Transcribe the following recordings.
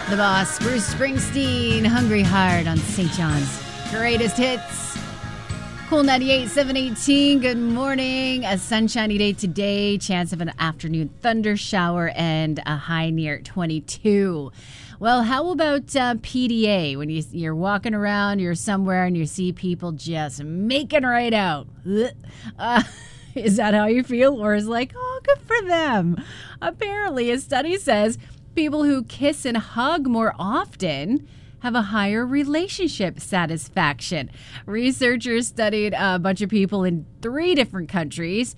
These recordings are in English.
The Boss, Bruce Springsteen, Hungry Heart on St. John's Greatest Hits. Cool 98, 718. Good morning. A sunshiny day today. Chance of an afternoon thunder shower and a high near 22. Well, how about PDA? When you're walking around, you're somewhere, and you see people just making right out. Is that how you feel? Or is like, oh, good for them? Apparently, a study says people who kiss and hug more often have a higher relationship satisfaction. Researchers studied a bunch of people in 3 different countries,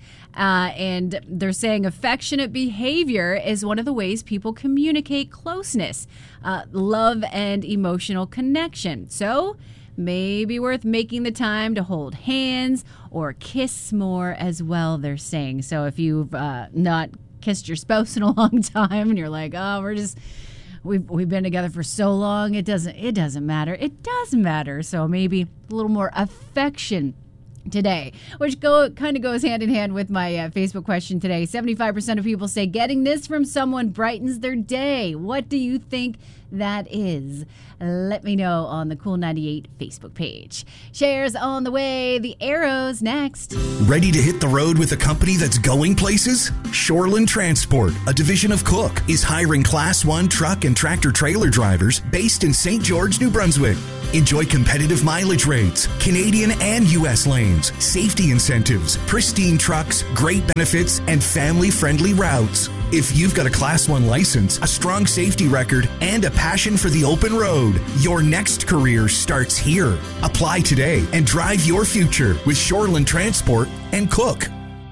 and they're saying affectionate behavior is one of the ways people communicate closeness, love, and emotional connection. So maybe worth making the time to hold hands or kiss more as well, they're saying. So if you've not kissed your spouse in a long time and you're like, oh, we've been together for so long, it doesn't matter. It does matter. So maybe a little more affection today, which kind of goes hand in hand with my Facebook question today. 75% of people say getting this from someone brightens their day. What do you think that is? Let me know on the Cool 98 Facebook page. Shares on the way. The Arrows next. Ready to hit the road with a company that's going places? Shoreland Transport, a division of Cook, is hiring Class 1 truck and tractor trailer drivers based in St. George, New Brunswick. Enjoy competitive mileage rates, Canadian and U.S. lanes, safety incentives, pristine trucks, great benefits, and family-friendly routes. If you've got a Class 1 license, a strong safety record, and a passion for the open road, your next career starts here. Apply today and drive your future with Shoreland Transport and Cook.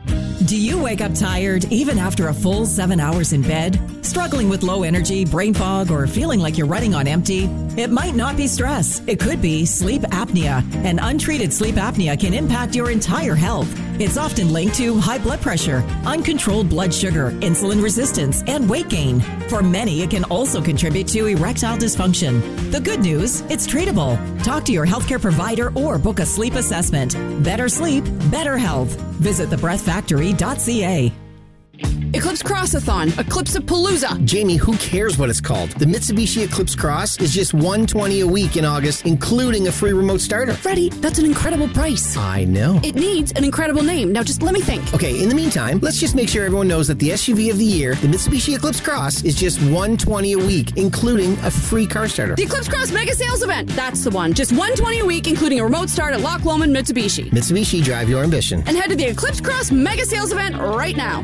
Do you wake up tired even after a full 7 hours in bed? Struggling with low energy, brain fog, or feeling like you're running on empty? It might not be stress. It could be sleep apnea. And untreated sleep apnea can impact your entire health. It's often linked to high blood pressure, uncontrolled blood sugar, insulin resistance, and weight gain. For many, it can also contribute to erectile dysfunction. The good news, it's treatable. Talk to your healthcare provider or book a sleep assessment. Better sleep, better health. Visit thebreathfactory.ca. Eclipse Crossathon, Eclipse-a-Palooza. Jamie, who cares what it's called? The Mitsubishi Eclipse Cross is just $120 a week in August, including a free remote starter. Freddie, that's an incredible price. I know. It needs an incredible name. Now just let me think. Okay, in the meantime, let's just make sure everyone knows that the SUV of the year, the Mitsubishi Eclipse Cross, is just $120 a week, including a free car starter. The Eclipse Cross Mega Sales Event. That's the one. Just $120 a week, including a remote start at Loch Lomond Mitsubishi. Mitsubishi, drive your ambition. And head to the Eclipse Cross Mega Sales Event right now.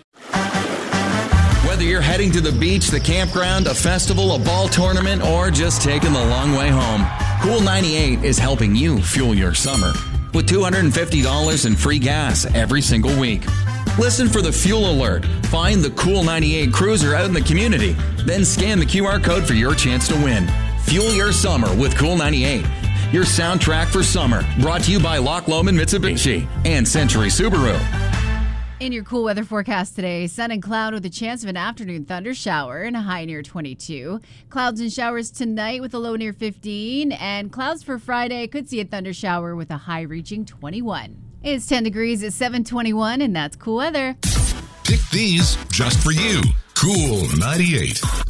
Whether you're heading to the beach, the campground, a festival, a ball tournament, or just taking the long way home, Cool 98 is helping you fuel your summer with $250 in free gas every single week. Listen for the fuel alert. Find the Cool 98 cruiser out in the community. Then scan the QR code for your chance to win. Fuel your summer with Cool 98. Your soundtrack for summer. Brought to you by Loch Lomond Mitsubishi and Century Subaru. In your cool weather forecast today, sun and cloud with a chance of an afternoon thunder shower and a high near 22. Clouds and showers tonight with a low near 15. And clouds for Friday, could see a thunder shower with a high reaching 21. It's 10 degrees at 7:21, and that's cool weather. Pick these just for you. Cool 98.